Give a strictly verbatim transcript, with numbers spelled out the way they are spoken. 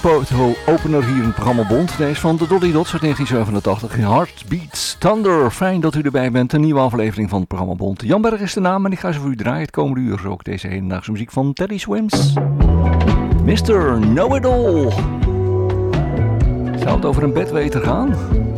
opener hier in het programma Bond. Deze van de Dolly Dots uit negentien zevenentachtig. Heartbeats Thunder. Fijn dat u erbij bent. Een nieuwe aflevering van het programma Bond. Jan Berg is de naam en ik ga ze voor u draaien het komende uur. Ook deze hedendaagse muziek van Teddy Swims. mister Know-It-All. Zou het over een bedweter gaan?